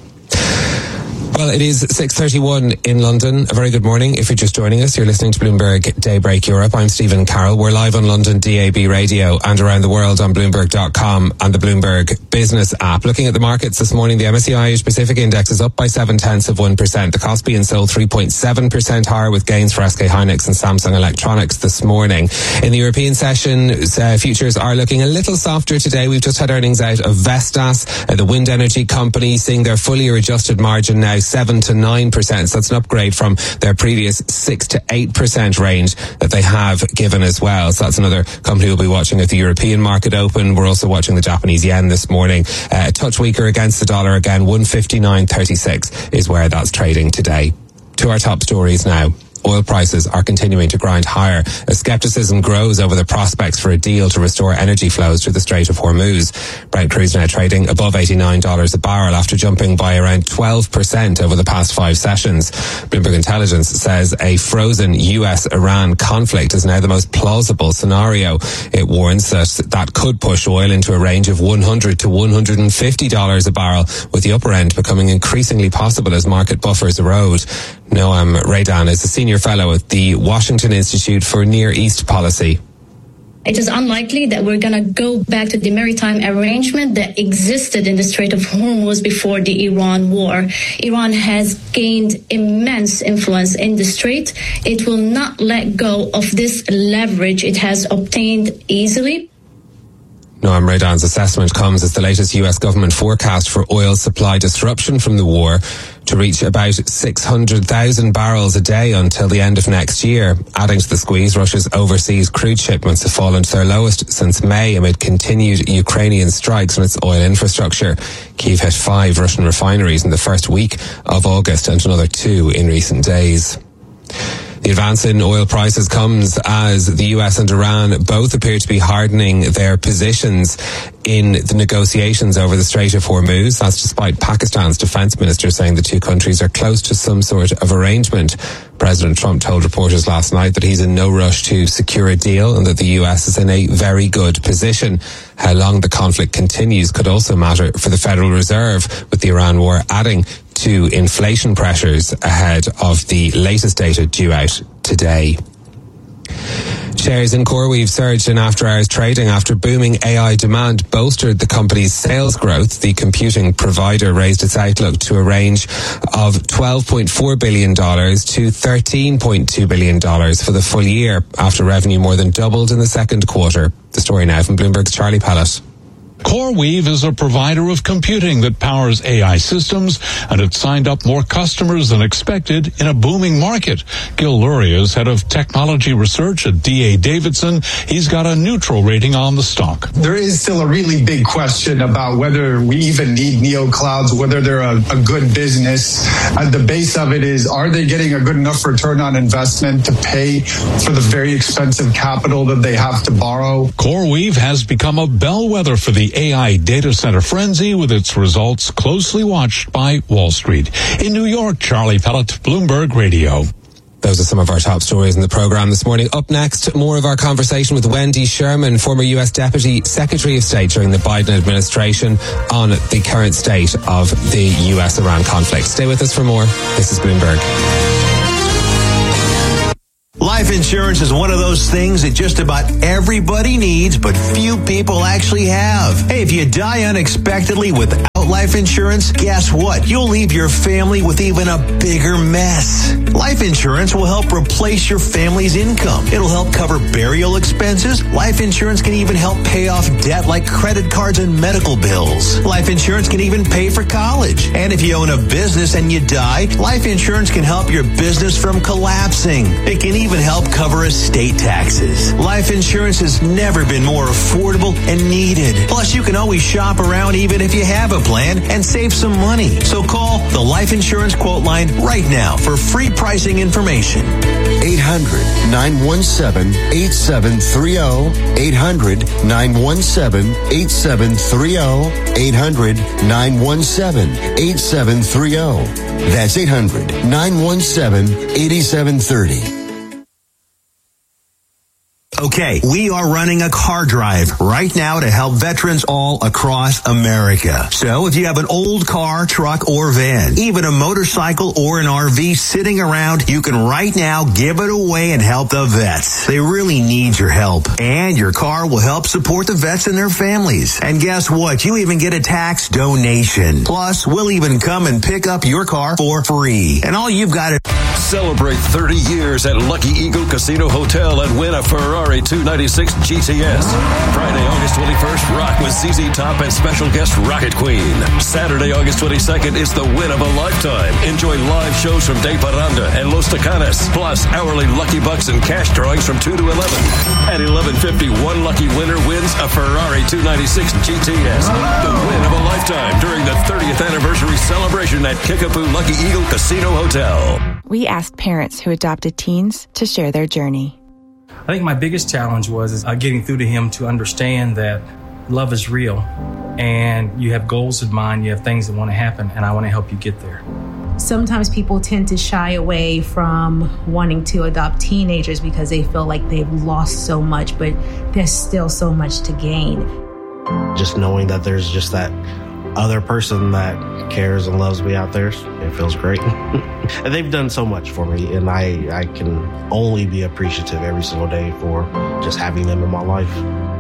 Speaker 17: Well, it is six thirty-one in London. A very good morning. If you're just joining us, you're listening to Bloomberg Daybreak Europe. I'm Stephen Carroll. We're live on London D A B radio and around the world on Bloomberg dot com and the Bloomberg Business app. Looking at the markets this morning, the M S C I Asia Pacific Index is up by seven tenths of one percent. The Kospi and Seoul three point seven percent higher, with gains for S K Hynix and Samsung Electronics this morning. In the European session, uh, futures are looking a little softer today. We've just had earnings out of Vestas, uh, the wind energy company, seeing their full year adjusted margin now seven to nine percent. So that's an upgrade from their previous six to eight percent range that they have given as well. So that's another company we'll be watching at the European market open. We're also watching the Japanese yen this morning. Uh, a touch weaker against the dollar again. one fifty-nine thirty-six is where that's trading today. To our top stories now. Oil prices are continuing to grind higher as skepticism grows over the prospects for a deal to restore energy flows through the Strait of Hormuz. Brent crude now trading above eighty-nine dollars a barrel after jumping by around twelve percent over the past five sessions. Bloomberg Intelligence says a frozen U S Iran conflict is now the most plausible scenario. It warns that that could push oil into a range of one hundred to one hundred fifty dollars a barrel, with the upper end becoming increasingly possible as market buffers erode. Noam Raydan is a senior fellow at the Washington Institute for Near East Policy.
Speaker 19: It is unlikely that we're going to go back to the maritime arrangement that existed in the Strait of Hormuz before the Iran war. Iran has gained immense influence in the strait. It will not let go of this leverage it has obtained easily.
Speaker 17: Noam Raydan's assessment comes as the latest U S government forecast for oil supply disruption from the war to reach about six hundred thousand barrels a day until the end of next year. Adding to the squeeze, Russia's overseas crude shipments have fallen to their lowest since May amid continued Ukrainian strikes on its oil infrastructure. Kyiv hit five Russian refineries in the first week of August and another two in recent days. The advance in oil prices comes as the U S and Iran both appear to be hardening their positions in the negotiations over the Strait of Hormuz. That's despite Pakistan's defense minister saying the two countries are close to some sort of arrangement. President Trump told reporters last night that he's in no rush to secure a deal and that the U S is in a very good position. How long the conflict continues could also matter for the Federal Reserve, with the Iran war adding to inflation pressures ahead of the latest data due out today. Shares in CoreWeave surged in after-hours trading after booming A I demand bolstered the company's sales growth. The computing provider raised its outlook to a range of twelve point four billion dollars to thirteen point two billion dollars for the full year, after revenue more than doubled in the second quarter. The story now from Bloomberg's Charlie Pellet.
Speaker 10: CoreWeave is a provider of computing that powers A I systems, and it signed up more customers than expected in a booming market. Gil Luria is head of technology research at D A Davidson. He's got a neutral rating on the stock.
Speaker 1: There is still a really big question about whether we even need neoclouds, whether they're a, a good business. At the base of it is, are they getting a good enough return on investment to pay for the very expensive capital that they have to borrow?
Speaker 10: CoreWeave has become a bellwether for the A I data center frenzy, with its results closely watched by Wall Street. In New York, Charlie Pellet, Bloomberg Radio.
Speaker 17: Those are some of our top stories in the program this morning. Up next, more of our conversation with Wendy Sherman, former U S Deputy Secretary of State during the Biden administration, on the current state of the U S Iran conflict. Stay with us for more. This is Bloomberg.
Speaker 7: Life insurance is one of those things that just about everybody needs, but few people actually have. Hey, if you die unexpectedly without life insurance, guess what? You'll leave your family with even a bigger mess. Life insurance will help replace your family's income. It'll help cover burial expenses. Life insurance can even help pay off debt like credit cards and medical bills. Life insurance can even pay for college. And if you own a business and you die, life insurance can help your business from collapsing. It can even help cover estate taxes. Life insurance has never been more affordable and needed. Plus, you can always shop around even if you have a plan and save some money. So call the Life Insurance Quote Line right now for free pricing information.
Speaker 23: eight hundred, nine one seven, eight seven three zero. eight hundred, nine one seven, eight seven three zero. eight hundred, nine one seven, eight seven three zero. That's eight hundred, nine one seven, eight seven three zero.
Speaker 7: Okay, we are running a car drive right now to help veterans all across America. So if you have an old car, truck, or van, even a motorcycle or an R V sitting around, you can right now give it away and help the vets. They really need your help. And your car will help support the vets and their families. And guess what? You even get a tax donation. Plus, we'll even come and pick up your car for free. And all you've got to
Speaker 11: celebrate thirty years at Lucky Eagle Casino Hotel and win a Ferrari two ninety-six G T S. Friday, August twenty-first, rock with Z Z Top and special guest Rocket Queen. Saturday, August twenty-second is the win of a lifetime. Enjoy live shows from De Parranda and Los Tacanas, plus hourly Lucky Bucks and cash drawings from two to eleven. At eleven fifty, one lucky winner wins a Ferrari two ninety-six G T S. The win of a lifetime during the thirtieth anniversary celebration at Kickapoo Lucky Eagle Casino Hotel.
Speaker 12: We asked parents who adopted teens to share their journey.
Speaker 14: I think my biggest challenge was uh, getting through to him to understand that love is real and you have goals in mind, you have things that want to happen, and I want to help you get there.
Speaker 25: Sometimes people tend to shy away from wanting to adopt teenagers because they feel like they've lost so much, but there's still so much to gain.
Speaker 26: Just knowing that there's just that other person that cares and loves me out there, it feels great. And they've done so much for me, and I, I can only be appreciative every single day for just having them in my life.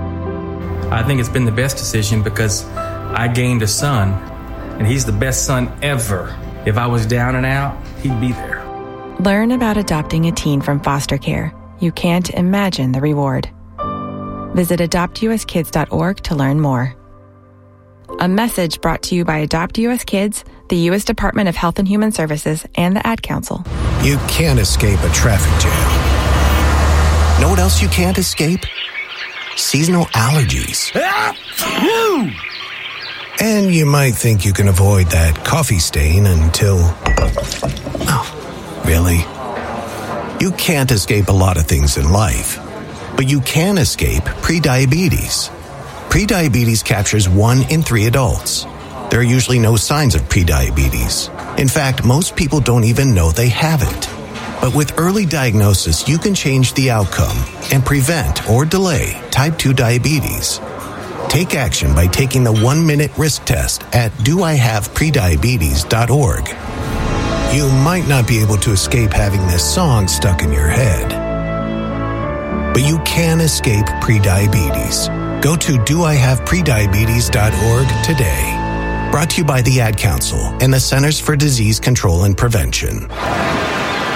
Speaker 14: I think it's been the best decision because I gained a son, and he's the best son ever. If I was down and out, he'd be there.
Speaker 12: Learn about adopting a teen from foster care. You can't imagine the reward. Visit adopt u s kids dot org to learn more. A message brought to you by Adopt U S Kids, the U S Department of Health and Human Services, and the Ad Council.
Speaker 27: You can't escape a traffic jam. Know what else you can't escape? Seasonal allergies. And you might think you can avoid that coffee stain until... Oh, really? You can't escape a lot of things in life, but you can escape prediabetes. Prediabetes captures one in three adults. There are usually no signs of prediabetes. In fact, most people don't even know they have it. But with early diagnosis, you can change the outcome and prevent or delay type two diabetes. Take action by taking the one-minute risk test at do I have prediabetes dot org. You might not be able to escape having this song stuck in your head, but you can escape prediabetes. Go to do I have prediabetes dot org today. Brought to you by the Ad Council and the Centers for Disease Control and Prevention.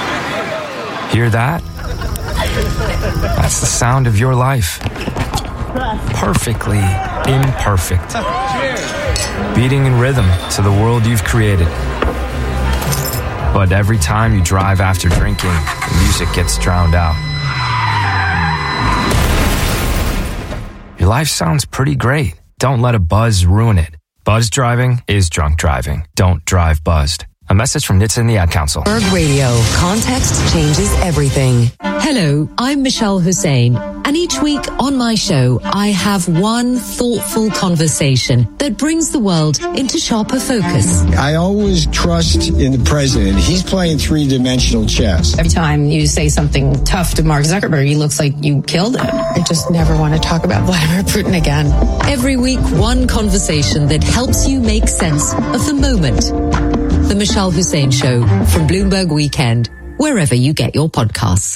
Speaker 28: Hear that? That's the sound of your life.
Speaker 2: perfectly imperfect. Beating in rhythm to the world you've created. But every time you drive after drinking, the music gets drowned out. Your life sounds pretty great. Don't let a buzz ruin it. Buzz driving is drunk driving. Don't drive buzzed. A message from N H T S A and the Ad Council.
Speaker 3: Bloomberg Radio. Context changes everything. Hello, I'm Michelle Hussein, and each week on my show, I have one thoughtful conversation that brings the world into sharper focus.
Speaker 6: I always trust in the president. He's playing three-dimensional chess.
Speaker 18: Every time you say something tough to Mark Zuckerberg, he looks like you killed him. I just never want to talk about Vladimir Putin again.
Speaker 3: Every week, one conversation that helps you make sense of the moment. The Michelle Hussein Show from Bloomberg Weekend, wherever you get your podcasts.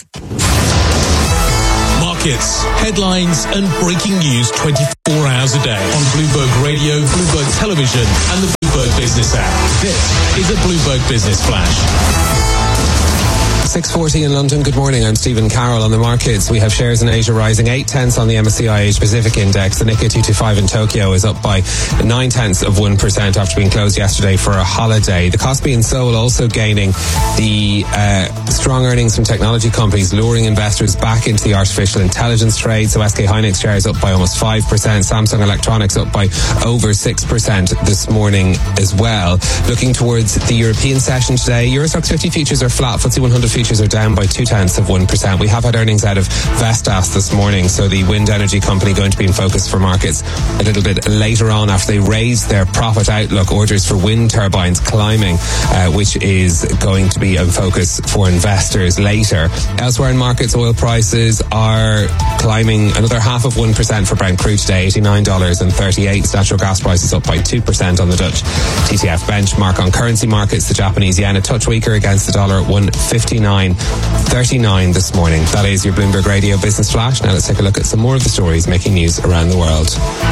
Speaker 20: Markets, headlines, and breaking news twenty-four hours a day on Bloomberg Radio, Bloomberg Television, and the Bloomberg Business app. This is a Bloomberg Business Flash.
Speaker 17: six forty in London. Good morning. I'm Stephen Carroll. On the markets, we have shares in Asia rising eight tenths on the M S C I Asia Pacific Index. The Nikkei two twenty-five in Tokyo is up by nine tenths of one percent after being closed yesterday for a holiday. The Kospi in Seoul also gaining. The uh, strong earnings from technology companies luring investors back into the artificial intelligence trade. So S K Hynix shares up by almost five percent. Samsung Electronics up by over six percent this morning as well. Looking towards the European session today, Euro Stoxx fifty futures are flat. F T S E one hundred futures are down by two tenths of one percent. We have had earnings out of Vestas this morning, so the wind energy company going to be in focus for markets a little bit later on after they raised their profit outlook. Orders for wind turbines climbing, uh, which is going to be in focus for investors later. Elsewhere in markets, oil prices are climbing another half of one percent for Brent crude today, eighty-nine dollars and thirty-eight cents. Natural gas prices up by two percent on the Dutch T T F benchmark. On currency markets, the Japanese yen a touch weaker against the dollar at one fifty-nine thirty-nine this morning. That is your Bloomberg Radio Business Flash. Now let's take a look at some more of the stories making news around the world.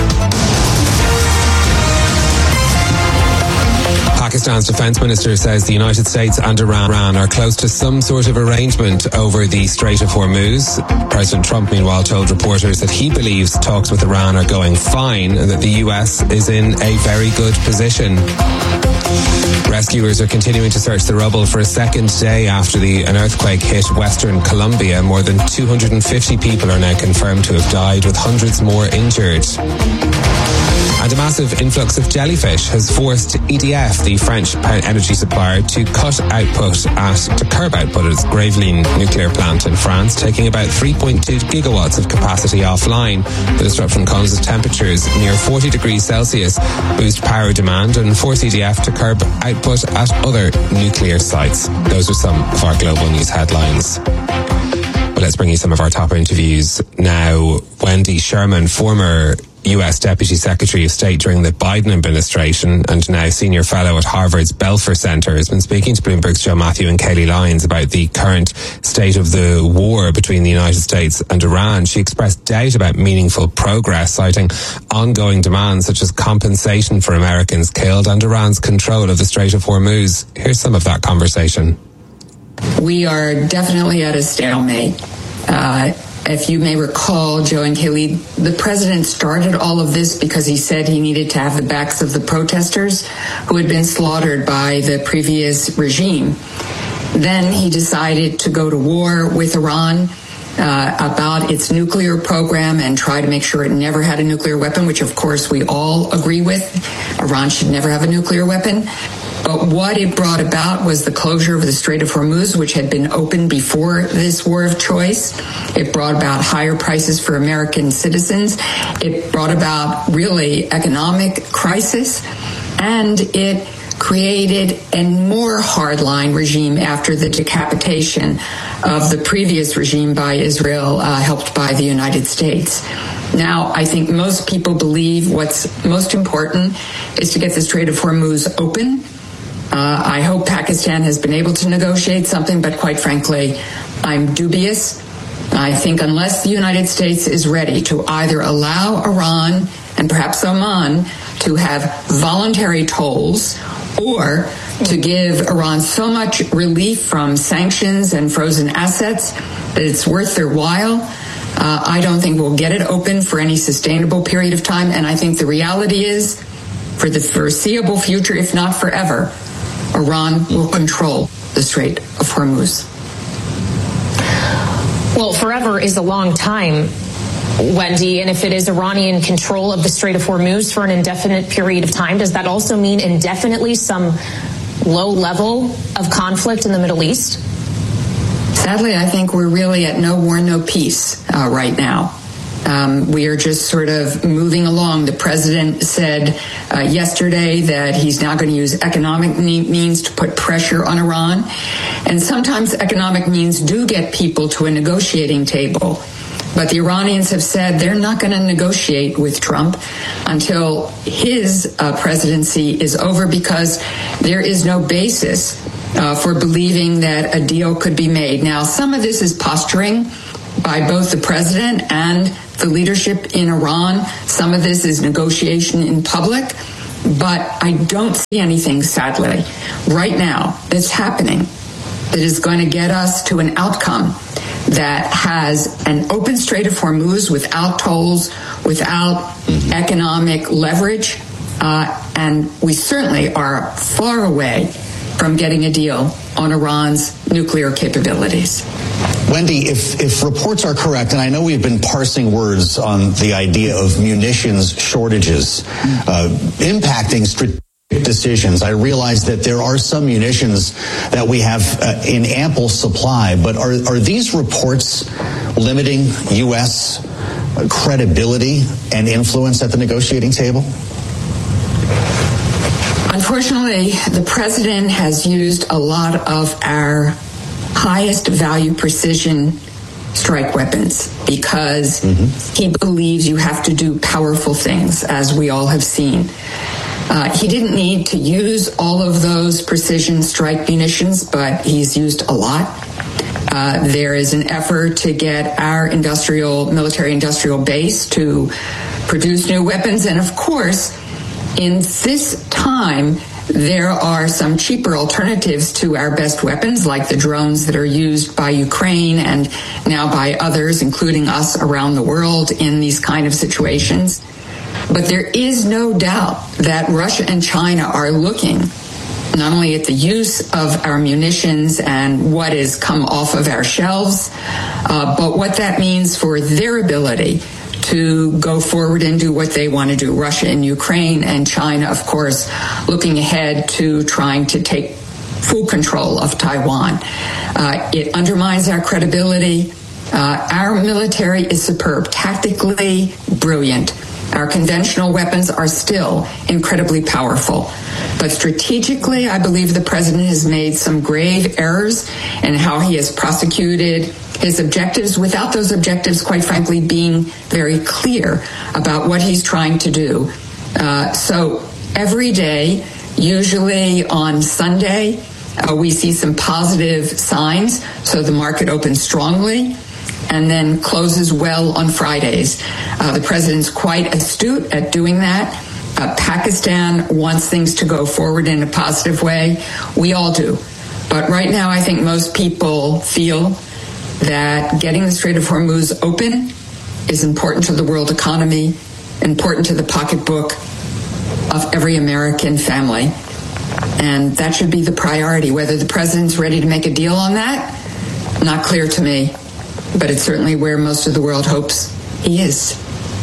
Speaker 17: Pakistan's defense minister says the United States and Iran are close to some sort of arrangement over the Strait of Hormuz. President Trump, meanwhile, told reporters that he believes talks with Iran are going fine and that the U S is in a very good position. Rescuers are continuing to search the rubble for a second day after the, an earthquake hit Western Colombia. More than two hundred fifty people are now confirmed to have died, with hundreds more injured. And a massive influx of jellyfish has forced E D F, the French energy supplier, to cut output at, to curb output at its Gravelines nuclear plant in France, taking about three point two gigawatts of capacity offline. The disruption causes temperatures near forty degrees Celsius, boost power demand, and force E D F to curb output at other nuclear sites. Those are some of our global news headlines. Well, let's bring you some of our top interviews now. Wendy Sherman, former U S Deputy Secretary of State during the Biden administration and now Senior Fellow at Harvard's Belfer Center, has been speaking to Bloomberg's Joe Matthew and Kayleigh Lyons about the current state of the war between the United States and Iran. She expressed doubt about meaningful progress, citing ongoing demands such as compensation for Americans killed and Iran's control of the Strait of Hormuz. Here's some of that conversation.
Speaker 21: We are definitely at a stalemate. Uh, If you may recall, Joe and Kayleigh, the president started all of this because he said he needed to have the backs of the protesters who had been slaughtered by the previous regime. Then he decided to go to war with Iran uh, about its nuclear program and try to make sure it never had a nuclear weapon, which of course we all agree with. Iran should never have a nuclear weapon. But what it brought about was the closure of the Strait of Hormuz, which had been open before this war of choice. It brought about higher prices for American citizens. It brought about really economic crisis. And it created a more hardline regime after the decapitation of the previous regime by Israel, uh, helped by the United States. Now, I think most people believe what's most important is to get the Strait of Hormuz open. Uh, I hope Pakistan has been able to negotiate something, but quite frankly, I'm dubious. I think unless the United States is ready to either allow Iran and perhaps Oman to have voluntary tolls or to give Iran so much relief from sanctions and frozen assets that it's worth their while, Uh, I don't think we'll get it open for any sustainable period of time. And I think the reality is, for the foreseeable future, if not forever, Iran will control the Strait of Hormuz.
Speaker 4: Well, forever is a long time, Wendy, and if it is Iranian control of the Strait of Hormuz for an indefinite period of time, does that also mean indefinitely some low level of conflict in the Middle East?
Speaker 21: Sadly, I think we're really at no war, no peace uh, right now. Um, we are just sort of moving along. The president said uh, yesterday that he's now going to use economic means to put pressure on Iran. And sometimes economic means do get people to a negotiating table. But the Iranians have said they're not going to negotiate with Trump until his uh, presidency is over, because there is no basis uh, for believing that a deal could be made. Now, some of this is posturing by both the president and the leadership in Iran. Some of this is negotiation in public, but I don't see anything, sadly, right now that's happening that is going to get us to an outcome that has an open Strait of Hormuz without tolls, without mm-hmm. economic leverage, uh, and we certainly are far away from getting a deal on Iran's nuclear capabilities.
Speaker 5: Wendy, if, if reports are correct, and I know we've been parsing words on the idea of munitions shortages uh, impacting strategic decisions, I realize that there are some munitions that we have uh, in ample supply, but are, are these reports limiting U S credibility and influence at the negotiating table?
Speaker 21: Unfortunately, the president has used a lot of our highest value precision strike weapons because mm-hmm. he believes you have to do powerful things, as we all have seen. Uh, he didn't need to use all of those precision strike munitions, but he's used a lot. Uh, there is an effort to get our industrial, military industrial base to produce new weapons. And of course, in this time, there are some cheaper alternatives to our best weapons, like the drones that are used by Ukraine and now by others, including us around the world in these kind of situations. But there is no doubt that Russia and China are looking not only at the use of our munitions and what has come off of our shelves, uh, but what that means for their ability to go forward and do what they want to do. Russia and Ukraine and China, of course, looking ahead to trying to take full control of Taiwan. Uh, it undermines our credibility. Uh, our military is superb, tactically brilliant. Our conventional weapons are still incredibly powerful. But strategically, I believe the president has made some grave errors in how he has prosecuted his objectives without those objectives, quite frankly, being very clear about what he's trying to do. Uh, so every day, usually on Sunday, uh, we see some positive signs. So the market opens strongly and then closes well on Fridays. Uh, the president's quite astute at doing that. Uh, Pakistan wants things to go forward in a positive way. We all do. But right now, I think most people feel that getting the Strait of Hormuz open is important to the world economy, important to the pocketbook of every American family. And that should be the priority. Whether the president's ready to make a deal on that, not clear to me. But it's certainly where most of the world hopes he is.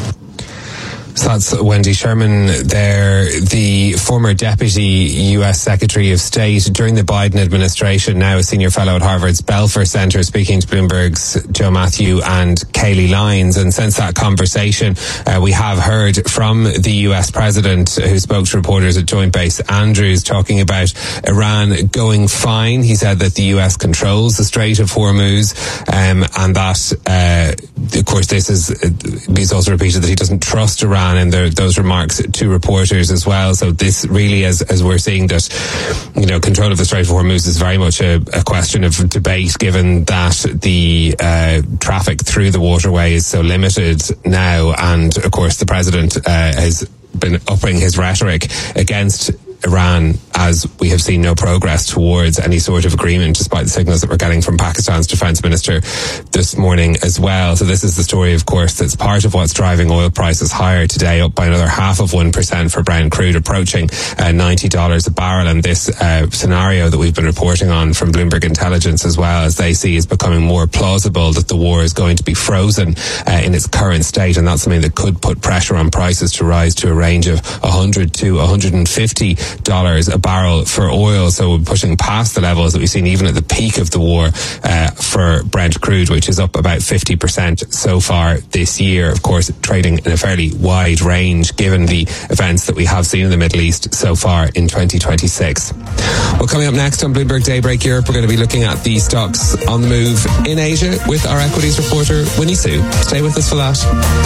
Speaker 17: So that's Wendy Sherman there, the former deputy U S Secretary of State during the Biden administration, now a senior fellow at Harvard's Belfer Center, speaking to Bloomberg's Joe Matthew and Kayleigh Lyons. And since that conversation, uh, we have heard from the U S president, who spoke to reporters at Joint Base Andrews, talking about Iran going fine. He said that the U S controls the Strait of Hormuz, um, and that, uh, of course, this is, uh, he's also repeated that he doesn't trust Iran in their, those remarks to reporters as well. So this really, as as we're seeing that, you know, control of the Strait of Hormuz is very much a, a question of debate, given that the uh, traffic through the waterway is so limited now. And of course, the president uh, has been upping his rhetoric against Iran as we have seen no progress towards any sort of agreement, despite the signals that we're getting from Pakistan's defence minister this morning as well. So this is the story, of course, that's part of what's driving oil prices higher today, up by another half of one percent for Brent crude, approaching uh, ninety dollars a barrel. And this uh, scenario that we've been reporting on from Bloomberg Intelligence as well, as they see, is becoming more plausible that the war is going to be frozen uh, in its current state, and that's something that could put pressure on prices to rise to a range of one hundred to one hundred fifty dollars a barrel for oil. So we're pushing past the levels that we've seen even at the peak of the war uh, for Brent crude, which is up about fifty percent so far this year. Of course, trading in a fairly wide range given the events that we have seen in the Middle East so far in twenty twenty-six. Well, coming up next on Bloomberg Daybreak Europe, we're going to be looking at the stocks on the move in Asia with our equities reporter Winnie Sue. Stay with us for that.